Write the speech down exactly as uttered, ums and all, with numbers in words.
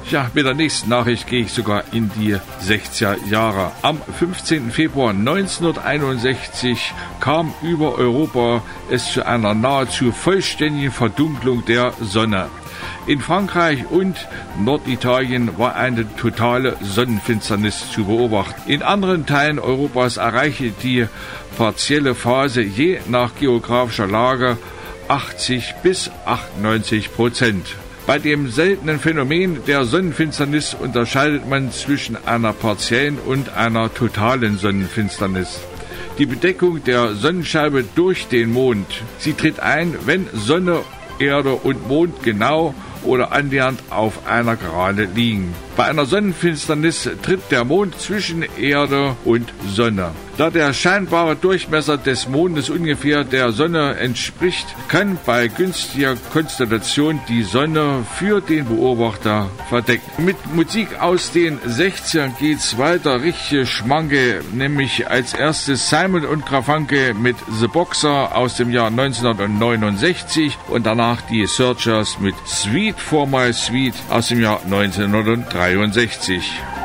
Ja, mit der nächsten Nachricht gehe ich sogar in die sechziger Jahre. Am fünfzehnten Februar neunzehnhunderteinundsechzig kam über Europa es zu einer nahezu vollständigen Verdunklung der Sonne. In Frankreich und Norditalien war eine totale Sonnenfinsternis zu beobachten. In anderen Teilen Europas erreichte die partielle Phase je nach geografischer Lage achtzig bis achtundneunzig Prozent. Bei dem seltenen Phänomen der Sonnenfinsternis unterscheidet man zwischen einer partiellen und einer totalen Sonnenfinsternis. Die Bedeckung der Sonnenscheibe durch den Mond, sie tritt ein, wenn Sonne, Erde und Mond genau oder annähernd auf einer Gerade liegen. Bei einer Sonnenfinsternis tritt der Mond zwischen Erde und Sonne. Da der scheinbare Durchmesser des Mondes ungefähr der Sonne entspricht, kann bei günstiger Konstellation die Sonne für den Beobachter verdecken. Mit Musik aus den sechzigern geht's weiter, richtig Schmanke, nämlich als erstes Simon und Garfunkel mit The Boxer aus dem Jahr neunzehnhundertneunundsechzig und danach die Searchers mit Sweet for My Sweet aus dem Jahr neunzehnhundertdreiundsechzig.